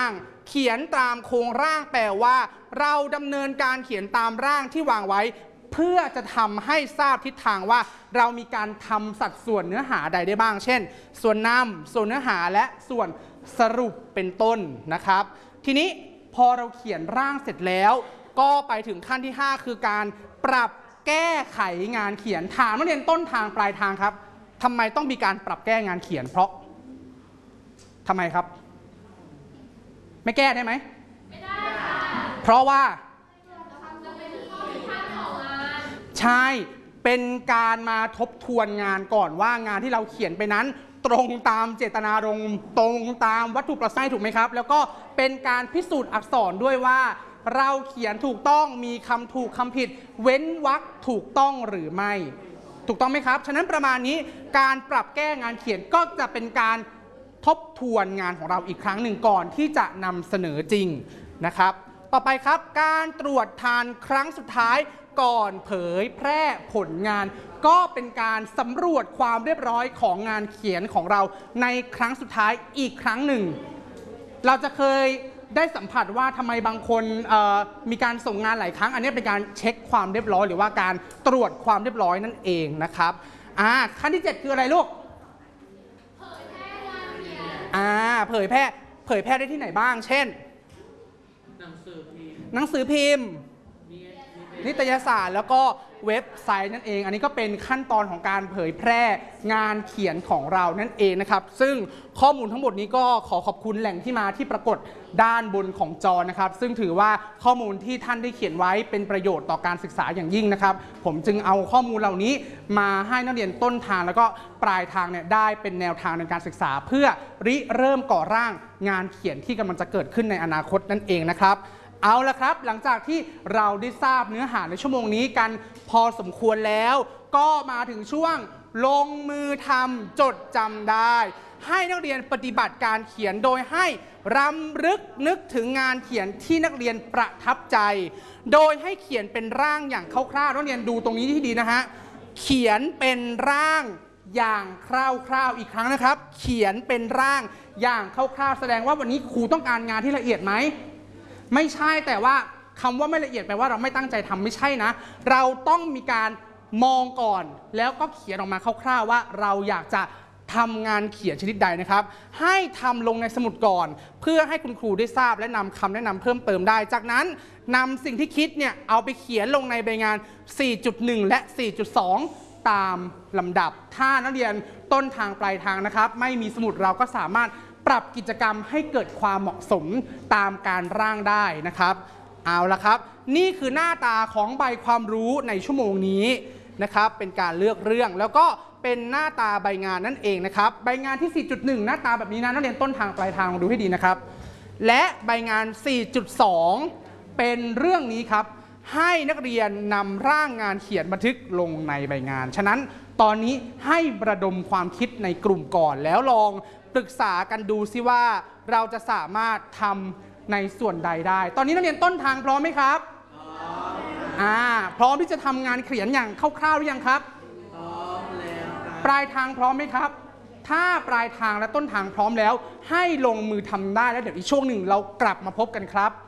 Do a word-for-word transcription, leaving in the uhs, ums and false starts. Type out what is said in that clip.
างเขียนตามโครงร่างแปลว่าเราดำเนินการเขียนตามร่างที่วางไว้เพื่อจะทำให้ทราบทิศทางว่าเรามีการทำสัดส่วนเนื้อหาใดได้บ้างเช่นส่วนนำส่วนเนื้อหาและส่วนสรุปเป็นต้นนะครับทีนี้พอเราเขียนร่างเสร็จแล้วก็ไปถึงขั้นที่ห้าคือการปรับแก้ไขงานเขียนถามนักเรียนต้นทางปลายทางครับทำไมต้องมีการปรับแก้งานเขียนเพราะทำไมครับไม่แก้ได้ไหมไม่ได้ค่ะเพราะว่าใช่เป็นการมาทบทวนงานก่อนว่างานที่เราเขียนไปนั้นตรงตามเจตนารมณ์ตรงตามวัตถุประสงค์ถูกไหมครับแล้วก็เป็นการพิสูจน์อักษรด้วยว่าเราเขียนถูกต้องมีคำถูกคำผิดเว้นวรรคถูกต้องหรือไม่ถูกต้องไหมครับฉะนั้นประมาณนี้การปรับแก้งานเขียนก็จะเป็นการทบทวนงานของเราอีกครั้งหนึ่งก่อนที่จะนำเสนอจริงนะครับต่อไปครับการตรวจทานครั้งสุดท้ายก่อนเผยแพร่ผลงานก็เป็นการสำรวจความเรียบร้อยของงานเขียนของเราในครั้งสุดท้ายอีกครั้งหนึ่งเราจะเคยได้สัมผัสว่าทำไมบางคนมีการส่งงานหลายครั้งอันนี้เป็นการเช็คความเรียบร้อยหรือว่าการตรวจความเรียบร้อยนั่นเองนะครับอ่าขั้นที่เจ็ดคืออะไรลูกเผยแพร่งานเขียนอ่าเผยแพร่เผยแพร่ได้ที่ไหนบ้างเช่นหนังสือพิมพ์หนังสือพิมพ์นิตยสารแล้วก็เว็บไซต์นั่นเองอันนี้ก็เป็นขั้นตอนของการเผยแพร่งานเขียนของเรานั่นเองนะครับซึ่งข้อมูลทั้งหมดนี้ก็ขอขอบคุณแหล่งที่มาที่ปรากฏด้านบนของจอนะครับซึ่งถือว่าข้อมูลที่ท่านได้เขียนไว้เป็นประโยชน์ต่อการศึกษาอย่างยิ่งนะครับผมจึงเอาข้อมูลเหล่านี้มาให้นักเรียนต้นทางแล้วก็ปลายทางเนี่ยได้เป็นแนวทางในการศึกษาเพื่อริเริ่มก่อร่างงานเขียนที่กำลังจะเกิดขึ้นในอนาคตนั่นเองนะครับเอาละครับหลังจากที่เราได้ทราบเนื้อหาในชั่วโมงนี้กันพอสมควรแล้วก็มาถึงช่วงลงมือทำจดจำได้ให้นักเรียนปฏิบัติการเขียนโดยให้รำลึกนึกถึงงานเขียนที่นักเรียนประทับใจโดยให้เขียนเป็นร่างอย่างคร่าวๆนักเรียนดูตรงนี้ที่ดีนะฮะเขียนเป็นร่างอย่างคร่าวๆอีกครั้งนะครับเขียนเป็นร่างอย่างคร่าวๆแสดงว่าวันนี้ครูต้องการงานที่ละเอียดไหมไม่ใช่แต่ว่าคำว่าไม่ละเอียดแปลว่าเราไม่ตั้งใจทำไม่ใช่นะเราต้องมีการมองก่อนแล้วก็เขียนออกมาคร่าวๆว่าเราอยากจะทำงานเขียนชนิดใดนะครับให้ทำลงในสมุดก่อนเพื่อให้คุณครูได้ทราบและนำคำแนะนำเพิ่มเติมได้จากนั้นนำสิ่งที่คิดเนี่ยเอาไปเขียนลงในใบงาน สี่จุดหนึ่ง และ สี่จุดสอง ตามลำดับถ้านักเรียนต้นทางปลายทางนะครับไม่มีสมุดเราก็สามารถปรับกิจกรรมให้เกิดความเหมาะสมตามการร่างได้นะครับเอาละครับนี่คือหน้าตาของใบความรู้ในชั่วโมงนี้นะครับเป็นการเลือกเรื่องแล้วก็เป็นหน้าตาใบงานนั่นเองนะครับใบงานที่ สี่จุดหนึ่ง หน้าตาแบบนี้นะนักเรียนต้นทางปลายทางดูให้ดีนะครับและใบงาน สี่จุดสอง เป็นเรื่องนี้ครับให้นักเรียนนำร่างงานเขียนบันทึกลงในใบงานฉะนั้นตอนนี้ให้ระดมความคิดในกลุ่มก่อนแล้วลองปรึกษากันดูซิว่าเราจะสามารถทำในส่วนใดได้ตอนนี้นักเรียนต้นทางพร้อมไหมครับพร้อมอ่าพร้อมที่จะทำงานเขียนอย่างคร่าวๆหรือยังครับพร้อมแล้วครับปลายทางพร้อมไหมครับถ้าปลายทางและต้นทางพร้อมแล้วให้ลงมือทำได้แล้วเดี๋ยวอีกช่วงหนึ่งเรากลับมาพบกันครับ